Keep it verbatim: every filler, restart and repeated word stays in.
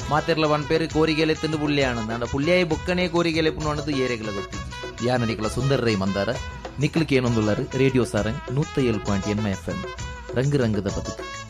ಮಾತೆರ್ಲ ಒಂದ್ ಪೇರು ಕೋರಿಗೆಲೆ ತಿಂದು ಪುಲ್ಯಾಣ ಅಂಡ ಪುಲ್ಯಾಯಿ ಬೊಕ್ಕನೆ ಕೋರಿಗೆಲೆ ಪುಣ್ಣದು ಏರೆಗಳ ಗೊತ್ತಿ ಯಾನ ನಿಕಲ ಸುಂದರ ರೈ ಮಂದಾರ ನಿಕ್ಲಿಕ್ಕೆ ಏನೊಂದುಲ್ಲಾರು ರೇಡಿಯೋ ಸಾರಂಗ್ ನೂತ್ತ ಏಳು ಪಾಯಿಂಟ್ ಎನ್ ಎಫ್ ಎಂ ರಂಗು ರಂಗದ ಬದುಕು.